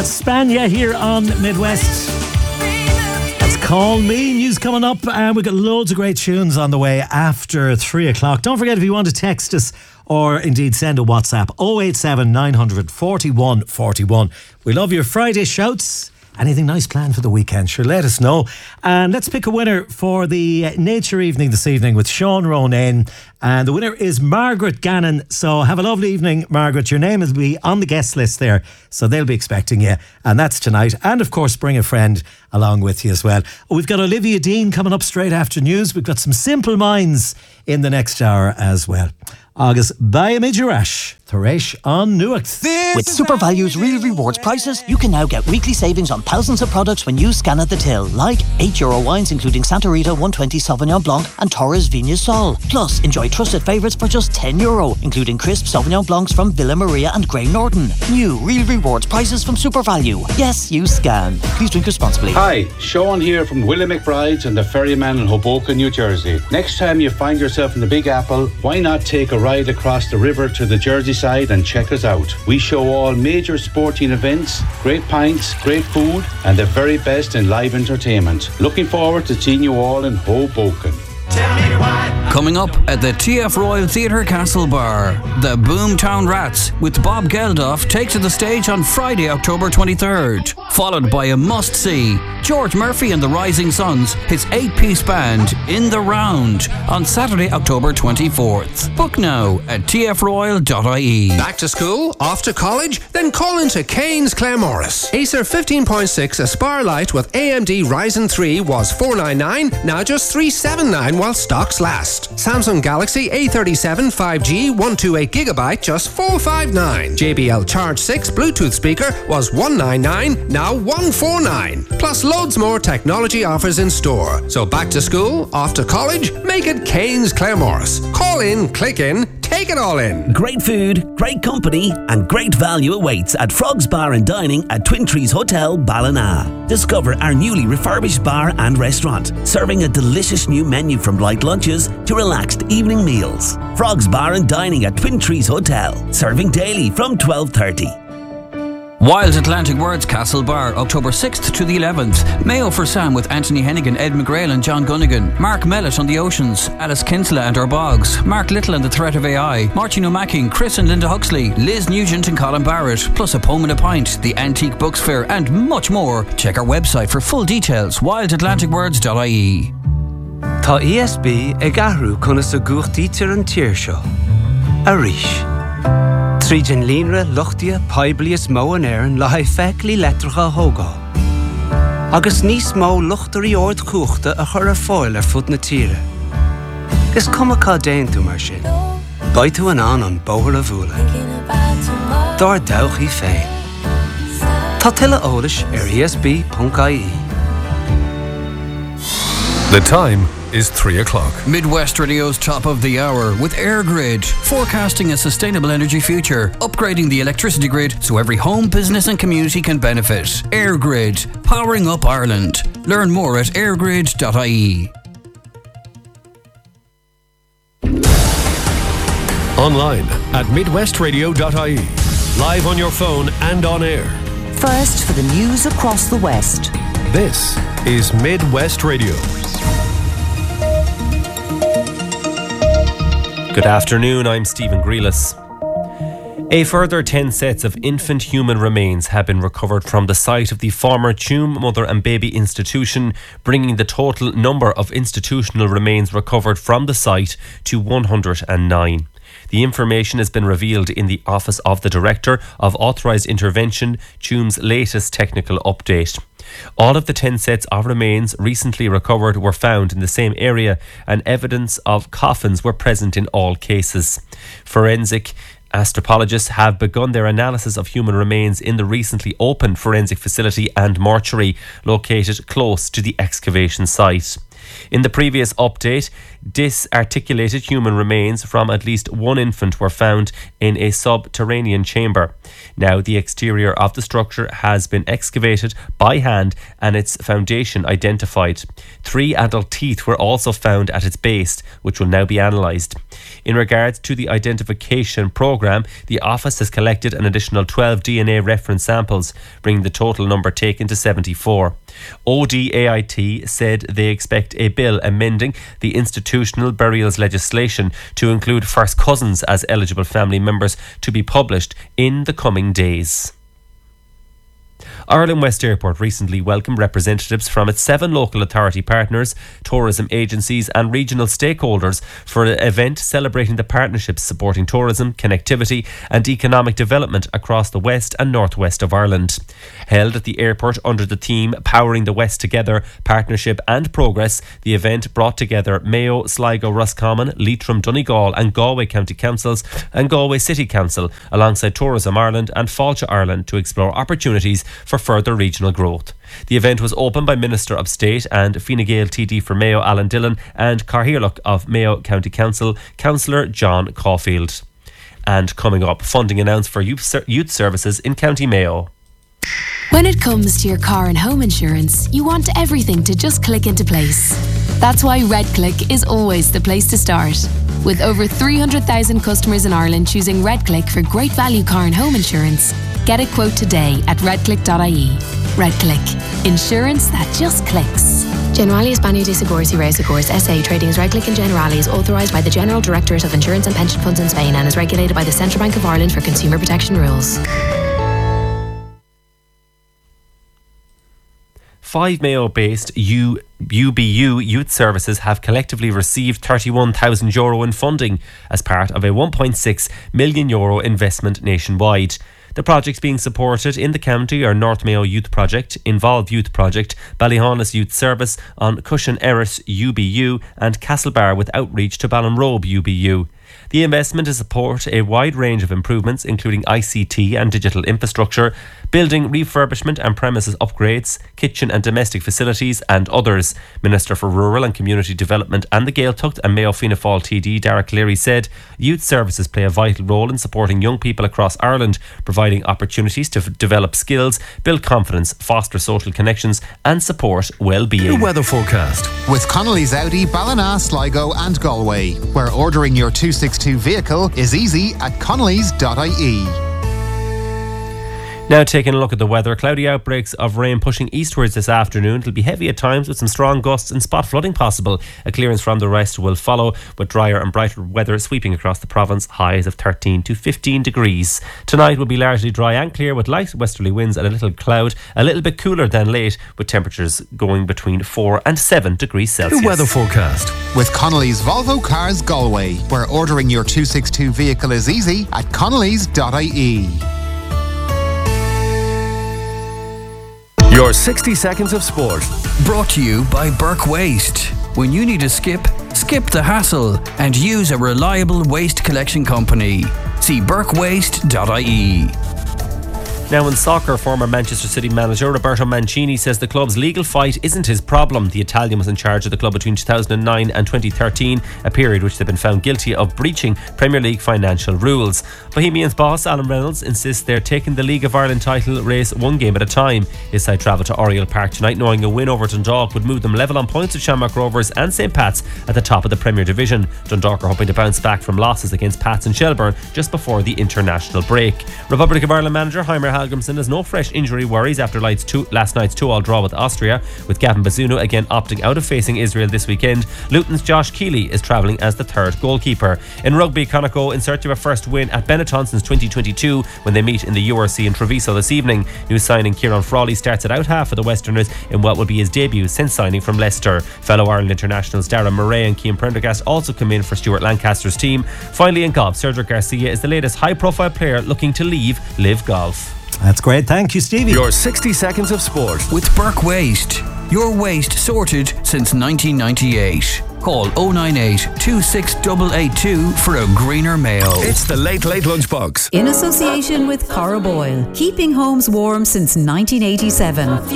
That's Spania here on Midwest. That's Call Me. News coming up, and we've got loads of great tunes on the way after 3 o'clock. Don't forget, if you want to text us or indeed send a WhatsApp, 087 900 41 41. We love your Friday shouts. Anything nice planned for the weekend? Sure, let us know. And let's pick a winner for the nature evening this evening with Sean Ronan. And the winner is Margaret Gannon. So have a lovely evening, Margaret. Your name will be on the guest list there, so they'll be expecting you. And that's tonight. And of course, bring a friend along with you as well. We've got Olivia Dean coming up straight after news. We've got some Simple Minds in the next hour as well. Agus Bayamidjarash, Thresh on Newark. With Super Value's Real Rewards prices, you can now get weekly savings on thousands of products when you scan at the till, like €8 wines including Santa Rita 120 Sauvignon Blanc and Torres Vigna Sol. Plus, enjoy trusted favourites for just €10, including crisp Sauvignon Blancs from Villa Maria and Grey Norton. New Real Rewards prices from Super Value. Yes, you scan. Please drink responsibly. Hi, Sean here from Willie McBride's and the Ferryman in Hoboken, New Jersey. Next time you find yourself in the Big Apple, why not take a ride across the river to the Jersey side and check us out. We show all major sporting events, great pints, great food and the very best in live entertainment. Looking forward to seeing you all in Hoboken. Coming up at the TF Royal Theatre Castlebar, the Boomtown Rats with Bob Geldof take to the stage on Friday, October 23rd. Followed by a must-see, George Murphy and the Rising Suns, his 8-piece band, In the Round, on Saturday, October 24th. Book now at tfroyal.ie. Back to school? Off to college? Then call into Kane's Claremorris. Acer 15.6 Aspire Lite with AMD Ryzen 3 was $499, now just $379 while stocks last. Samsung Galaxy A37 5G 128GB just $459. JBL Charge 6 Bluetooth speaker was $199, now $149. Plus loads more technology offers in store. So back to school, off to college, make it Kane's Claremorris. Call in, click in, take it all in. Great food, great company and great value awaits at Frog's Bar and Dining at Twin Trees Hotel, Ballina. Discover our newly refurbished bar and restaurant, serving a delicious new menu from light lunches to relaxed evening meals. Frog's Bar and Dining at Twin Trees Hotel, serving daily from 12:30. Wild Atlantic Words Castlebar, October 6th to the 11th. Mayo for Sam with Anthony Hennigan, Ed McGrail and John Gunnigan. Mark Mellett on the Oceans. Alice Kinsella and Our Bogs. Mark Little and the Threat of AI. Martin O'Macking, Chris and Linda Huxley. Liz Nugent and Colin Barrett. Plus a poem and a pint. The Antique Books Fair and much more. Check our website for full details. wildatlanticwords.ie. Tá ESB ag ahrú chuna sa gúchtaí tir an tír seo. Arís. Trídin línre luchtia paiblias mó an éireann le haid feicealí letracha thógá. Agus níos mó luchtarí ord cúchta a chur ar fáil ar fud na tíre. Is cumacá déan tú mar sin. Baid tú an bóthar a bhúla. Dar dawchaí féin. Tá tuile eolais ar esb.ie. The time is 3 o'clock. Midwest Radio's top of the hour with EirGrid, forecasting a sustainable energy future, upgrading the electricity grid so every home, business and community can benefit. EirGrid, powering up Ireland. Learn more at airgrid.ie. Online at midwestradio.ie. Live on your phone and on air. First for the news across the West. This is Midwest Radio. Good afternoon, I'm Stephen Grealis. A further 10 sets of infant human remains have been recovered from the site of the former Tuam Mother and Baby Institution, bringing the total number of institutional remains recovered from the site to 109. The information has been revealed in the Office of the Director of Authorised Intervention, Tuam's latest technical update. All of the 10 sets of remains recently recovered were found in the same area, and evidence of coffins were present in all cases. Forensic anthropologists have begun their analysis of human remains in the recently opened forensic facility and mortuary located close to the excavation site. In the previous update, disarticulated human remains from at least one infant were found in a subterranean chamber. Now the exterior of the structure has been excavated by hand and its foundation identified. 3 adult teeth were also found at its base, which will now be analysed. In regards to the identification programme, the office has collected an additional 12 DNA reference samples, bringing the total number taken to 74. ODAIT said they expect a bill amending the institutional burials legislation to include first cousins as eligible family members to be published in the coming days. Ireland West Airport recently welcomed representatives from its 7 local authority partners, tourism agencies and regional stakeholders for an event celebrating the partnerships supporting tourism, connectivity and economic development across the west and northwest of Ireland. Held at the airport under the theme Powering the West Together, Partnership and Progress, the event brought together Mayo, Sligo, Roscommon, Leitrim, Donegal and Galway County Councils and Galway City Council alongside Tourism Ireland and Fáilte Ireland to explore opportunities for further regional growth. The event was opened by Minister of State and Fine Gael TD for Mayo Alan Dillon and Carhearlock of Mayo County Council, Councillor John Caulfield. And coming up, funding announced for youth services in County Mayo. When it comes to your car and home insurance, you want everything to just click into place. That's why RedClick is always the place to start. With over 300,000 customers in Ireland choosing RedClick for great value car and home insurance, get a quote today at redclick.ie. RedClick. Insurance that just clicks. Generali España de Seguros y Reasegurs SA trading as RedClick and Generali is authorised by the General Directorate of Insurance and Pension Funds in Spain and is regulated by the Central Bank of Ireland for consumer protection rules. 5 Mayo-based UBU youth services have collectively received €31,000 in funding as part of a €1.6 million investment nationwide. The projects being supported in the county are North Mayo Youth Project, Involve Youth Project, Ballyhaunis Youth Service on Cushion Erris UBU and Castlebar with outreach to Ballinrobe UBU. The investment is to support a wide range of improvements including ICT and digital infrastructure, building refurbishment and premises upgrades, kitchen and domestic facilities and others. Minister for Rural and Community Development and the Gaeltacht and Mayo Fianna Fáil TD Derek Cleary said youth services play a vital role in supporting young people across Ireland, providing opportunities to develop skills, build confidence, foster social connections and support well-being. The weather forecast with Connolly's Audi, Ballina, Sligo and Galway, where ordering your 262 vehicle is easy at connellys.ie. Now taking a look at the weather, cloudy outbreaks of rain pushing eastwards this afternoon. It'll be heavy at times with some strong gusts and spot flooding possible. A clearance from the rest will follow with drier and brighter weather sweeping across the province, highs of 13 to 15 degrees. Tonight will be largely dry and clear with light westerly winds and a little cloud, a little bit cooler than late with temperatures going between 4 and 7 degrees Celsius. The weather forecast with Connolly's Volvo Cars Galway, where ordering your 262 vehicle is easy at connellys.ie. Your 60 seconds of sport. Brought to you by Burke Waste. When you need a skip the hassle and use a reliable waste collection company. See burkewaste.ie. Now in soccer, former Manchester City manager Roberto Mancini says the club's legal fight isn't his problem. The Italian was in charge of the club between 2009 and 2013, a period which they've been found guilty of breaching Premier League financial rules. Bohemians boss Alan Reynolds insists they're taking the League of Ireland title race one game at a time. His side travel to Oriel Park tonight knowing a win over Dundalk would move them level on points with Shamrock Rovers and St Pat's at the top of the Premier Division. Dundalk are hoping to bounce back from losses against Pats and Shelbourne just before the international break. Republic of Ireland manager Heimer Hallgrimsson has no fresh injury worries after last night's 2-2 draw with Austria, with Gavin Bazunu again opting out of facing Israel this weekend. Luton's Josh Keeley is travelling as the third goalkeeper. In rugby, Connacht in search of a first win at Benetton since 2022 when they meet in the URC in Treviso this evening. New signing Kieran Frawley starts at out half for the Westerners in what will be his debut since signing from Leicester. Fellow Ireland internationals Darren Murray and Cian Prendergast also come in for Stuart Lancaster's team. Finally in golf, Sergio Garcia is the latest high-profile player looking to leave Live Golf. That's great. Thank you, Stevie. Your 60 seconds of sport with Burke Waste. Your waste sorted since 1998. Call 098 26882 for a greener Mayo. It's the Late Lunchbox. In association with Cora Boyle, keeping homes warm since 1987.